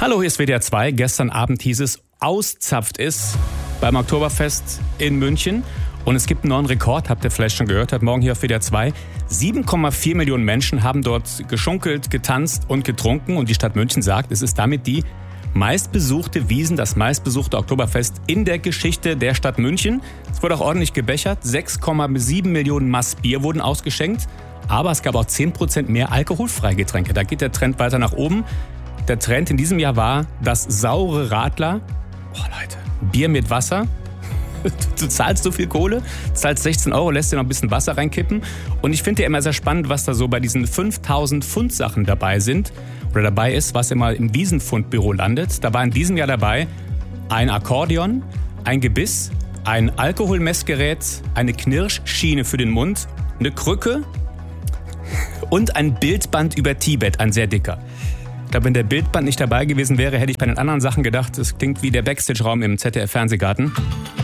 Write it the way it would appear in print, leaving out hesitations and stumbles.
Hallo, hier ist WDR 2. Gestern Abend hieß es, auszapft ist beim Oktoberfest in München. Und es gibt einen neuen Rekord, habt ihr vielleicht schon gehört, heute Morgen hier auf WDR 2. 7,4 Millionen Menschen haben dort geschunkelt, getanzt und getrunken. Und die Stadt München sagt, es ist damit die meistbesuchte Wiesn, das meistbesuchte Oktoberfest in der Geschichte der Stadt München. Es wurde auch ordentlich gebechert. 6,7 Millionen Maß Bier wurden ausgeschenkt. Aber es gab auch 10% mehr alkoholfreie Getränke. Da geht der Trend weiter nach oben. Der Trend in diesem Jahr war das saure Radler. Boah, Leute, Bier mit Wasser. Du zahlst so viel Kohle, zahlst 16 €, lässt dir noch ein bisschen Wasser reinkippen. Und ich finde ja immer sehr spannend, was da so bei diesen 5000 Pfund Sachen dabei sind. Oder dabei ist, was immer im Wiesenfundbüro landet. Da war in diesem Jahr dabei ein Akkordeon, ein Gebiss, ein Alkoholmessgerät, eine Knirschschiene für den Mund, eine Krücke und ein Bildband über Tibet, ein sehr dicker. Ich glaube, wenn der Bildband nicht dabei gewesen wäre, hätte ich bei den anderen Sachen gedacht, das klingt wie der Backstage-Raum im ZDF-Fernsehgarten.